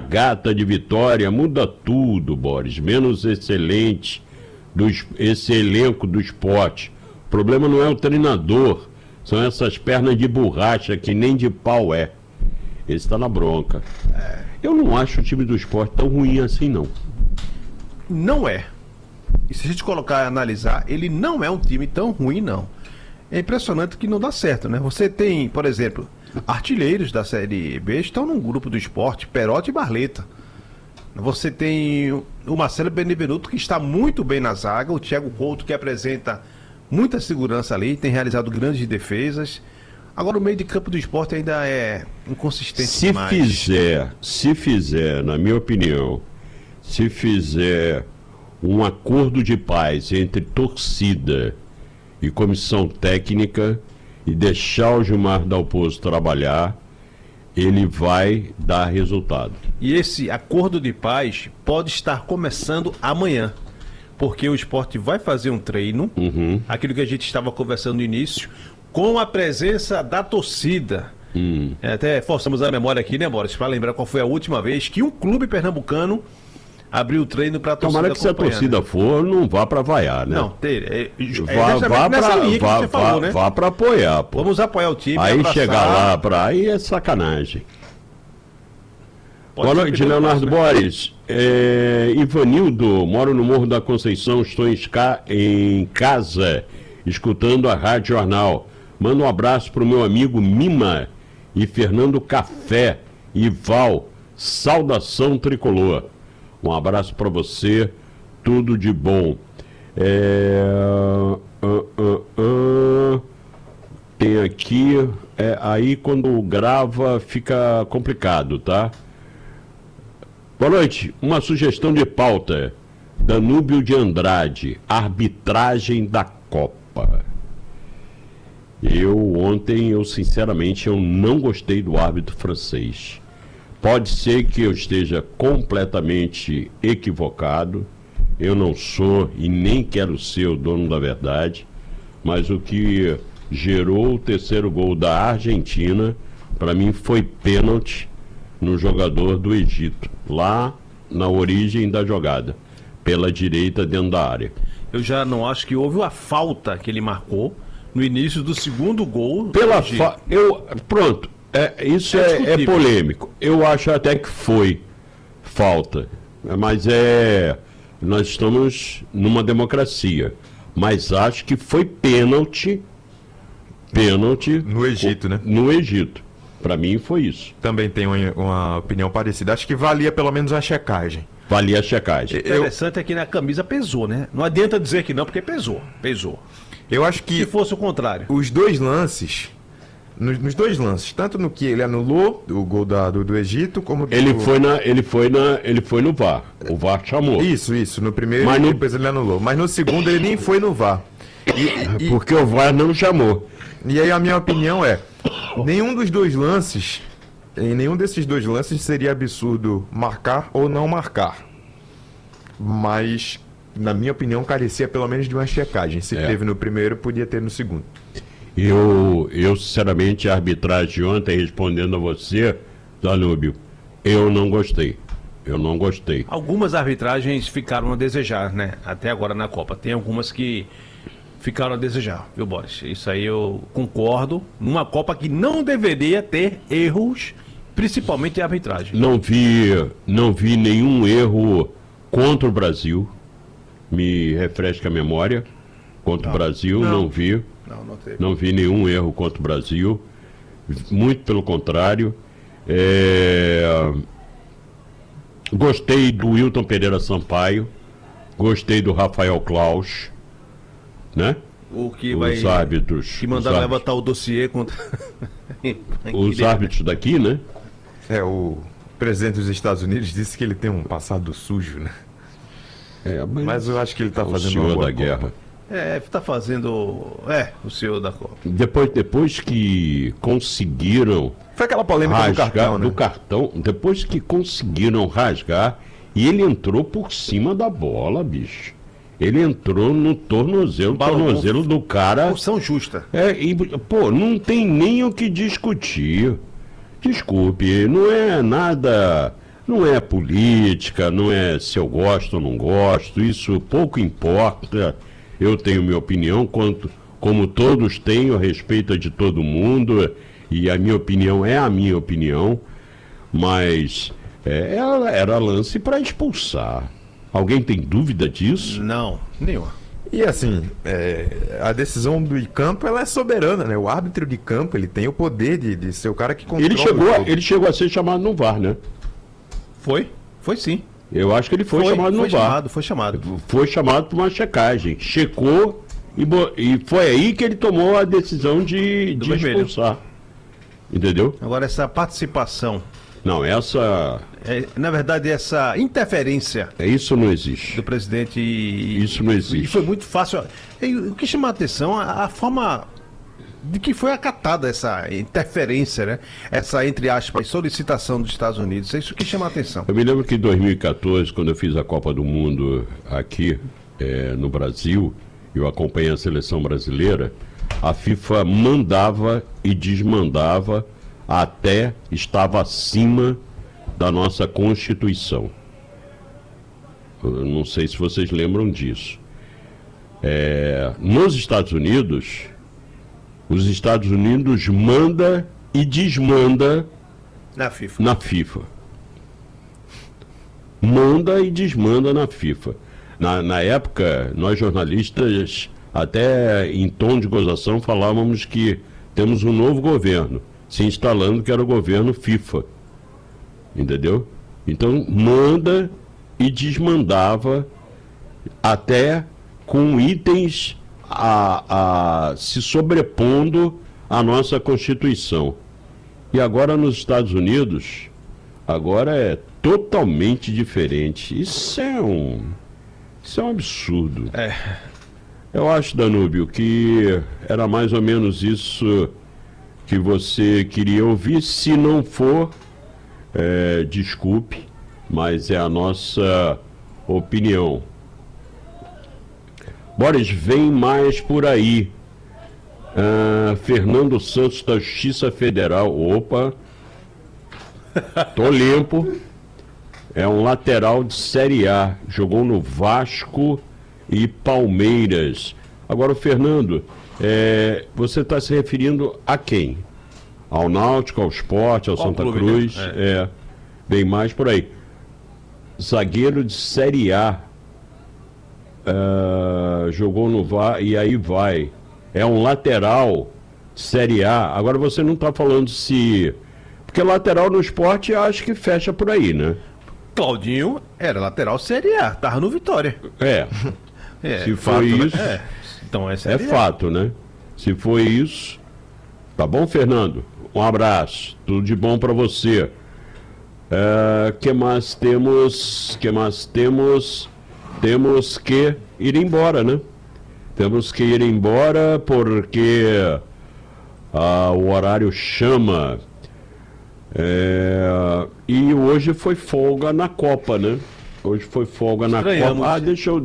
gata de Vitória, muda tudo, Boris, menos excelente esse elenco do esporte. O problema não é o treinador, são essas pernas de borracha que nem de pau é. Esse tá na bronca. Eu não acho o time do esporte tão ruim assim, não. Não é. E se a gente colocar e analisar, ele não é um time tão ruim, não. É impressionante que não dá certo, né? Você tem, por exemplo, artilheiros da Série B estão num grupo do esporte, Perotti e Barleta. Você tem o Marcelo Benevenuto, que está muito bem na zaga, o Thiago Couto, que apresenta muita segurança ali, tem realizado grandes defesas. Agora o meio de campo do esporte ainda é inconsistente demais. Se fizer, na minha opinião, se fizer um acordo de paz entre torcida e comissão técnica e deixar o Gilmar Dalpozo trabalhar, ele vai dar resultado. E esse acordo de paz pode estar começando amanhã, porque o esporte vai fazer um treino, aquilo que a gente estava conversando no início, com a presença da torcida. Até forçamos a memória aqui, né, Boris, para lembrar qual foi a última vez que um clube pernambucano abriu o treino para a torcida. Tomara que se a torcida for, não vá para vaiar, né? Não, vá para apoiar, pô. Vamos apoiar o time. Aí abraçar. Chegar lá, aí é sacanagem. Boa noite, Leonardo Boris. Ivanildo, moro no Morro da Conceição, estou em casa, escutando a Rádio Jornal. Manda um abraço para o meu amigo Mima e Fernando Café e Val. Saudação tricolor. Um abraço para você, tudo de bom. Tem aqui, aí quando grava fica complicado, tá? Boa noite, uma sugestão de pauta. Danúbio de arbitragem da Copa. Ontem, sinceramente, eu não gostei do árbitro francês. Pode ser que eu esteja completamente equivocado, eu não sou e nem quero ser o dono da verdade, mas o que gerou o terceiro gol da Argentina, para mim foi pênalti no jogador do Egito, lá na origem da jogada, pela direita dentro da área. Eu já não acho que houve a falta que ele marcou no início do segundo gol. Pronto. Isso é polêmico. Eu acho até que foi falta. Mas nós estamos numa democracia. Mas acho que foi pênalti. No Egito, né? No Egito. Para mim foi isso. Também tenho uma opinião parecida. Acho que valia pelo menos a checagem. Valia a checagem. O interessante é que na camisa pesou, né? Não adianta dizer que não, porque pesou. Eu acho que... Se fosse o contrário. Os dois lances... Nos dois lances, tanto no que ele anulou o gol do Egito, como ele foi no VAR. O VAR chamou. Isso, no primeiro depois ele anulou. Mas no segundo ele nem foi no VAR. Porque o VAR não chamou. E aí a minha opinião é, em nenhum desses dois lances seria absurdo marcar ou não marcar. Mas, na minha opinião, carecia pelo menos de uma checagem. Se teve no primeiro, podia ter no segundo. Eu sinceramente, a arbitragem de ontem, respondendo a você, Danúbio, eu não gostei. Algumas arbitragens ficaram a desejar, né? Até agora na Copa. Tem algumas que ficaram a desejar, viu, Boris? Isso aí eu concordo. Numa Copa que não deveria ter erros, principalmente em arbitragem. Não vi nenhum erro contra o Brasil. Me refresca a memória. Contra o Brasil, não vi. Não vi nenhum erro contra o Brasil. Muito pelo contrário. Gostei do Wilton Pereira Sampaio. Gostei do Rafael Claus. Né? Os árbitros. Que mandaram levantar o dossiê contra. Os árbitros daqui, né? O presidente dos Estados Unidos disse que ele tem um passado sujo, né? Mas eu acho que ele está fazendo uma boa da guerra. Copa. Está fazendo. O senhor da Copa. Depois que conseguiram. Foi aquela polêmica do cartão, né? Depois que conseguiram rasgar, e ele entrou por cima da bola, bicho. Ele entrou no tornozelo do cara. Função justa. Não tem nem o que discutir. Desculpe, não é nada Não é política, não é se eu gosto ou não gosto, isso pouco importa. Eu tenho minha opinião, como todos têm, a respeito de todo mundo, e a minha opinião é a minha opinião, mas era lance para expulsar. Alguém tem dúvida disso? Não, nenhuma. E assim, a decisão do campo, ela é soberana, né? O árbitro de campo, ele tem o poder de ser o cara que controla o jogo. Ele chegou a ser chamado no VAR, né? Foi sim. Eu acho que ele foi chamado no VAR. Foi chamado. Foi chamado para uma checagem. Checou e foi aí que ele tomou a decisão de expulsar. Entendeu? Agora, essa participação... Não, na verdade, essa interferência... Isso não existe. Do presidente... Isso não existe. E foi muito fácil. O que chama a atenção, a forma de que foi acatada essa interferência, né? Essa, entre aspas, solicitação dos Estados Unidos. É isso que chama a atenção. Eu me lembro que em 2014, quando eu fiz a Copa do Mundo aqui no Brasil, eu acompanhei a seleção brasileira, a FIFA mandava e desmandava, até estava acima da nossa Constituição. Eu não sei se vocês lembram disso. Nos Estados Unidos, os Estados Unidos manda e desmanda na FIFA. Manda e desmanda na FIFA. Na época, nós jornalistas, até em tom de gozação, falávamos que temos um novo governo se instalando, que era o governo FIFA. Entendeu? Então, manda e desmandava, até com itens se sobrepondo à nossa Constituição. E agora nos Estados Unidos, agora é totalmente diferente. Isso é um absurdo. Eu acho, Danúbio, que era mais ou menos isso que você queria ouvir. Se não for, desculpe, mas é a nossa opinião. Boris, vem mais por aí. Fernando Santos da Justiça Federal. Opa, tô limpo. É um lateral de Série A. Jogou no Vasco e Palmeiras. Agora, o Fernando, você está se referindo a quem? Ao Náutico, ao Sport, ao Santa Cruz? Né? Vem mais por aí. Zagueiro de Série A. Jogou no VAR e aí vai. É um lateral Série A. Agora você não está falando se... Porque lateral no Sport acho que fecha por aí, né? Claudinho era lateral Série A, tava no Vitória. Se foi isso... Então é fato, né? Se foi isso... Tá bom, Fernando? Um abraço. Tudo de bom para você. Que mais temos? Temos que ir embora, né? Temos que ir embora porque o horário chama. E hoje foi folga na Copa, né? Hoje foi folga na Copa. Deixa eu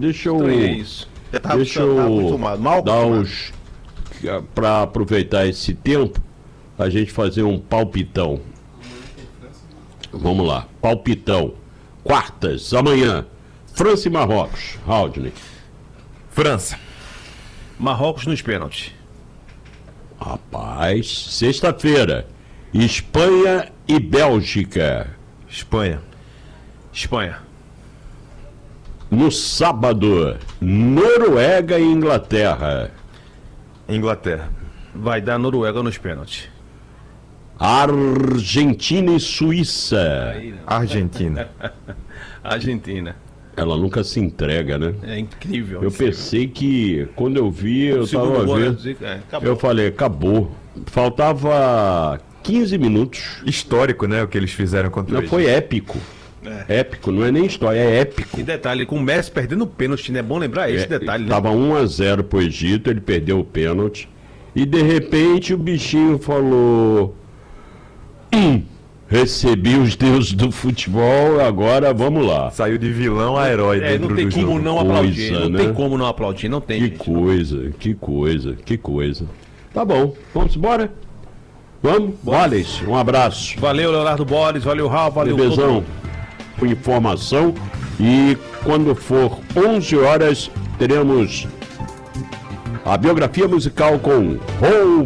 dar para aproveitar esse tempo, a gente fazer um palpitão. Vamos lá, palpitão. Quartas, amanhã. França e Marrocos. Haldney. França. Marrocos nos pênaltis. Rapaz, sexta-feira. Espanha e Bélgica. Espanha. No sábado, Noruega e Inglaterra. Inglaterra. Vai dar Noruega nos pênaltis. Argentina e Suíça. Argentina. Ela nunca se entrega, né? É incrível. Eu pensei que, quando eu vi, eu tava vendo. Eu falei, acabou. Faltava 15 minutos. Histórico, né? O que eles fizeram contra eles. Foi épico. Épico, não é nem história, é épico. E detalhe, com o Messi perdendo o pênalti, né? É bom lembrar esse detalhe, né? Tava 1-0 pro Egito, ele perdeu o pênalti. E de repente o bichinho falou: recebi os deuses do futebol, agora vamos lá. Saiu de vilão a herói dentro não tem do como jogo. não aplaudir, tem como não aplaudir, não tem. Que coisa. Tá bom, vamos embora? Vamos? Wallace, um abraço. Valeu, Leonardo Boris, valeu, Raul, valeu Bebezão. com informação. E quando for 11 horas, teremos a biografia musical com